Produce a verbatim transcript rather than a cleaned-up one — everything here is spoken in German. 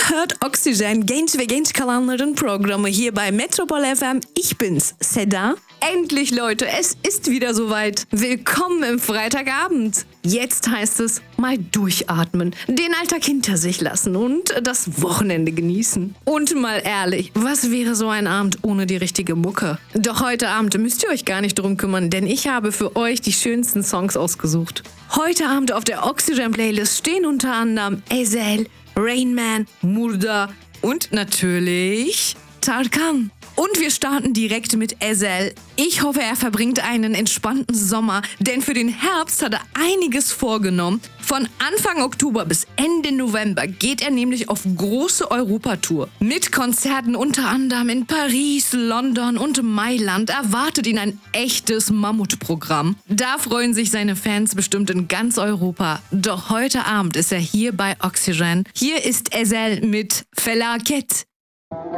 hört Oxygen, genç ve genç kalanların Programme hier bei Metropol F M. Ich bin's, Seda. Endlich, Leute, es ist wieder soweit. Willkommen im Freitagabend. Jetzt heißt es, mal durchatmen, den Alltag hinter sich lassen und das Wochenende genießen. Und mal ehrlich, was wäre so ein Abend ohne die richtige Mucke? Doch heute Abend müsst ihr euch gar nicht drum kümmern, denn ich habe für euch die schönsten Songs ausgesucht. Heute Abend auf der Oxygen Playlist stehen unter anderem Ezel, Rain Man, Murda und natürlich Tarkan. Und wir starten direkt mit Ezel. Ich hoffe, er verbringt einen entspannten Sommer, denn für den Herbst hat er einiges vorgenommen. Von Anfang Oktober bis Ende November geht er nämlich auf große Europatour. Mit Konzerten unter anderem in Paris, London und Mailand erwartet ihn ein echtes Mammutprogramm. Da freuen sich seine Fans bestimmt in ganz Europa. Doch heute Abend ist er hier bei Oxygen. Hier ist Ezel mit Felaket.